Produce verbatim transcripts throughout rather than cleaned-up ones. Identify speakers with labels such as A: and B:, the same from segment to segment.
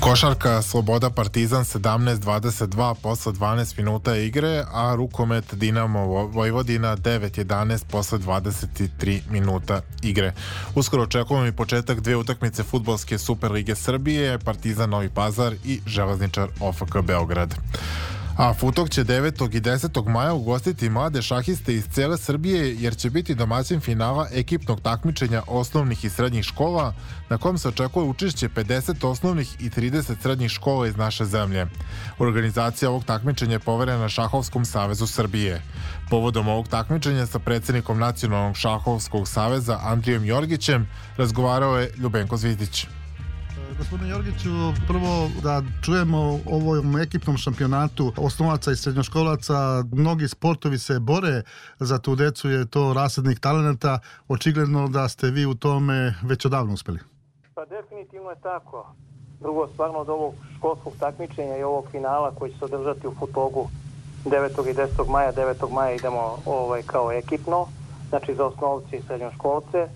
A: Košarka Sloboda Partizan sedamnaest dvadeset dva posle dvanaest minuta igre, a rukomet Dinamo Vojvodina devet jedanaest posle dvadeset tri minuta igre. Uskoro očekujemo i početak dve utakmice fudbalske Super lige Srbije, Partizan Novi Pazar i Železničar O F K Beograd. A Futok će devetog i desetog maja ugostiti mlade šahiste iz cele Srbije jer će biti domaćin finala ekipnog takmičenja osnovnih i srednjih škola na kojem se očekuje učešće pedeset osnovnih i trideset srednjih škola iz naše zemlje. Organizacija ovog takmičenja je poverena Šahovskom savezu Srbije. Povodom ovog takmičenja sa predsjednikom Nacionalnog šahovskog saveza Andrijom Jorgićem razgovarao je Ljubenko Zvizdić.
B: Gospodine Jorgiću, prvo da čujemo o ovom ekipnom šampionatu osnovaca i srednjoškolaca. Mnogi sportovi se bore za tu decu, je to rasadnih talenata. Očigledno da ste vi u tome već odavno uspeli.
C: Pa definitivno je tako. Drugo, stvarno od ovog školskog takmičenja i ovog finala koji će se održati u Futogu devetog i desetog maja. devetog maja idemo ovaj, kao ekipno, znači za osnovce i srednjoškolce.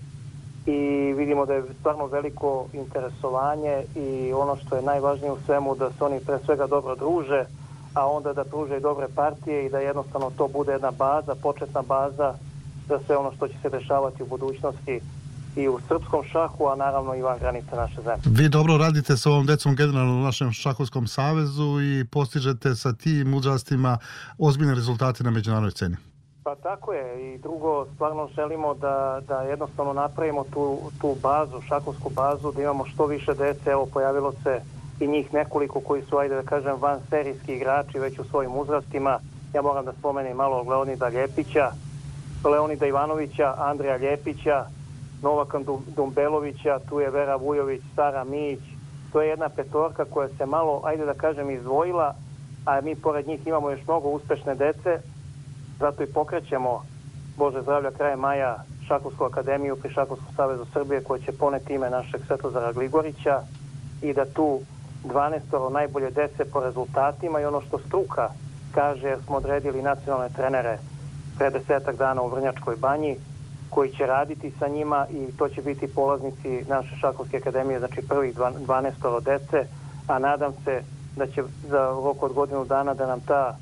C: I vidimo da je stvarno veliko interesovanje i ono što je najvažnije u svemu da se oni pre svega dobro druže, a onda da pruže i dobre partije i da jednostavno to bude jedna baza, početna baza za sve ono što će se dešavati u budućnosti i u srpskom šahu, a naravno i van granice naše zemlje.
B: Vi dobro radite sa ovom decom generalno u našem šahovskom savezu i postižete sa tim uzrastima ozbiljne rezultate na međunarodnoj sceni.
C: Pa tako je. I drugo, stvarno želimo da, da jednostavno napravimo tu, tu bazu, šahovsku bazu, da imamo što više dece. Evo, pojavilo se i njih nekoliko koji su, ajde da kažem, vanserijski igrači već u svojim uzrastima. Ja moram da spomenem malo Leonida Ljepića, Leonida Ivanovića, Andreja Ljepića, Novaka Dumbelovića, tu je Vera Vujović, Sara Mić. To je jedna petorka koja se malo, ajde da kažem, izdvojila, a mi pored njih imamo još mnogo uspešne dece. Zato i pokrećemo, Bože zdravlja, krajem maja Šahovsku akademiju pri Šahovskom savezu Srbije koja će poneti ime našeg Svetozara Gligorića i da tu dvanaestoro najbolje dece po rezultatima i ono što struka kaže, jer smo odredili nacionalne trenere pre desetak dana u Vrnjačkoj banji koji će raditi sa njima i to će biti polaznici naše Šahovske akademije, znači prvih dvanaestoro dece, a nadam se da će za rok od godinu dana da nam ta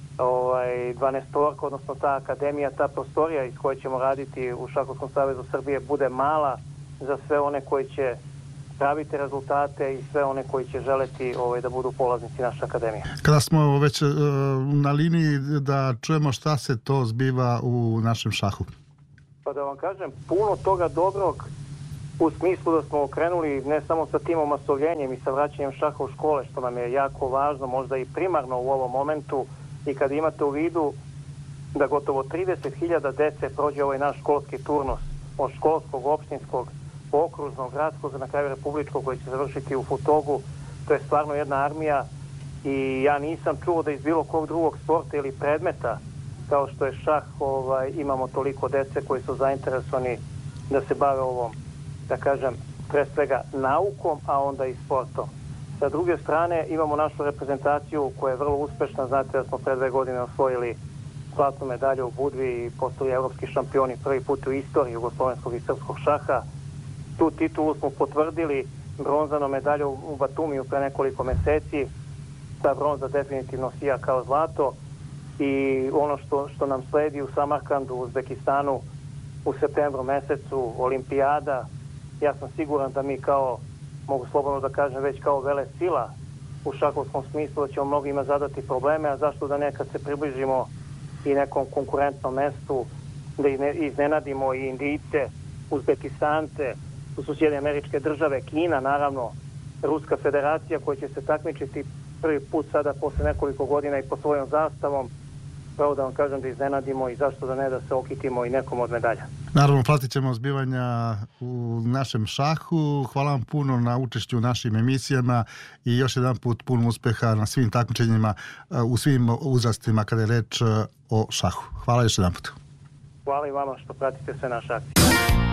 C: ovaj, dvanaestorka, odnosno ta akademija, ta prostorija iz koje ćemo raditi u Šahovskom savezu Srbije bude mala za sve one koji će praviti rezultate i sve one koji će želeti ovaj, da budu polaznici naše akademije.
B: Kada smo već uh, na liniji, da čujemo šta se to zbiva u našem šahu.
C: Pa da vam kažem, puno toga dobrog u smislu da smo okrenuli ne samo sa tim omasovljenjem i sa vraćanjem šaha u škole, što nam je jako važno, možda i primarno u ovom momentu. I kad imate u vidu da gotovo trideset hiljada dece prođe ovaj naš školski turnus od školskog, opštinskog, okružnog, gradskog, na kraju republičkog koji će završiti u Futogu, to je stvarno jedna armija i ja nisam čuo da iz bilo kog drugog sporta ili predmeta kao što je šah, ovaj, imamo toliko dece koji su zainteresovani da se bave ovom, da kažem, pre svega naukom, a onda i sportom. Sa druge strane imamo našu reprezentaciju koja je vrlo uspešna. Znate da smo pre dve godine osvojili zlatnu medalju u Budvi i postali evropski šampioni prvi put u istoriji jugoslovenskog i srpskog šaha. Tu titulu smo potvrdili bronzanom medalju u Batumiju pre nekoliko meseci. Ta bronza definitivno sija kao zlato i ono što, što nam sledi u Samarkandu, u Uzbekistanu u septembru mesecu, olimpijada. Ja sam siguran da mi kao, mogu slobodno da kažem, već kao vele sila u šahovskom smislu da ćemo mnogima zadati probleme, a zašto da nekad se približimo i nekom konkurentnom mestu, da iznenadimo i Indijce, Uzbekistance, tu su Sjedinjene Američke Države, Kina, naravno, Ruska federacija koja će se takmičiti prvi put sada posle nekoliko godina i po svojom zastavom, pravo da vam kažem da iznenadimo i zašto da ne da se okitimo i nekom od medalja.
B: Naravno, pratit ćemo zbivanja u našem šahu. Hvala vam puno na učešću u našim emisijama i još jedan put puno uspeha na svim takmičenjima u svim uzrastima kada je reč o šahu. Hvala još jedan put.
C: Hvala i vama što pratite sve naše akcije.